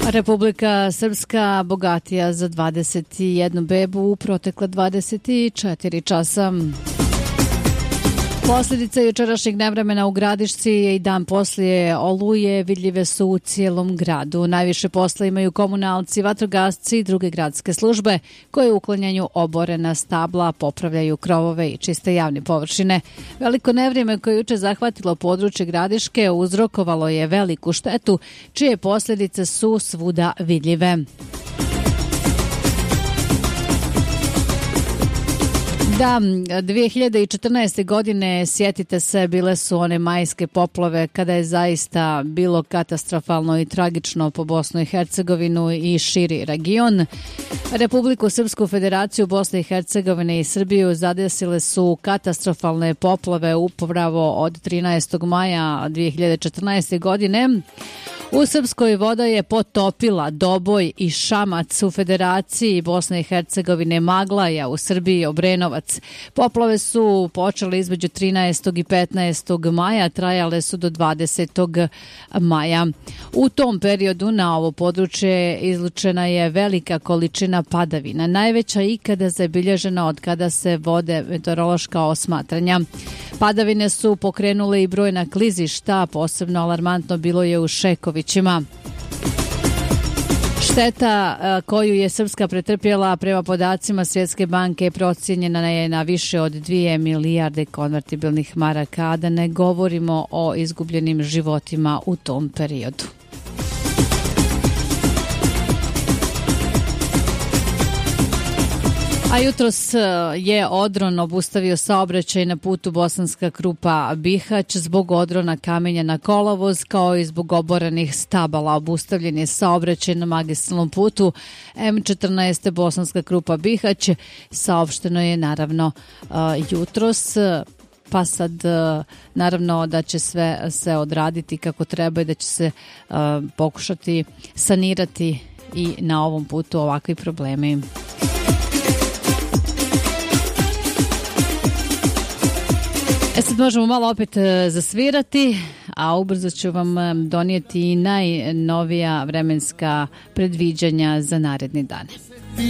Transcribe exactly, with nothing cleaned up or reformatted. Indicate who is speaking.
Speaker 1: Republika Srpska bogatija za dvadeset jednu bebu u protekla dvadeset četiri časa. Posljedice jučerašnjeg nevremena u Gradišci je i dan poslije oluje vidljive su u cijelom gradu. Najviše posla imaju komunalci, vatrogasci i druge gradske službe koje u uklanjanju oborena stabla popravljaju krovove i čiste javne površine. Veliko nevrijeme koje je juče zahvatilo područje Gradiške uzrokovalo je veliku štetu, čije posljedice su svuda vidljive. Da, dvije hiljade četrnaeste. godine, sjetite se, bile su one majske poplave kada je zaista bilo katastrofalno i tragično po Bosnu i Hercegovinu i širi region. Republiku Srpsku, Federaciju Bosne i Hercegovine i Srbiju zadesile su katastrofalne poplave upravo od trinaestog maja dvije hiljade četrnaeste. godine. U Srpskoj voda je potopila Doboj i Šamac, u Federaciji Bosne i Hercegovine Maglaja, u Srbiji Obrenovac. Poplave su počele između trinaestog i petnaestog maja, trajale su do dvadesetog maja. U tom periodu na ovo područje izlučena je velika količina padavina, najveća ikada zabilježena od kada se vode meteorološka osmatranja. Padavine su pokrenule i brojna klizišta, posebno alarmantno bilo je u Šekovićima. Šteta koju je Srpska pretrpjela prema podacima Svjetske banke procijenjena je na više od dvije milijarde konvertibilnih maraka, a da ne govorimo o izgubljenim životima u tom periodu. A jutros je odron obustavio saobraćaj na putu Bosanska Krupa Bihać zbog odrona kamenja na kolovoz, kao i zbog oborenih stabala. Obustavljen je saobraćaj na magistralnom putu M četrnaest Bosanska Krupa Bihać. Saopšteno je naravno jutros. Pa sad, naravno da će sve se odraditi kako treba i da će se uh, pokušati sanirati i na ovom putu ovakvi problemi. E sad možemo malo opet zasvirati, a ubrzo ću vam donijeti i najnovija vremenska predviđanja za naredne dane.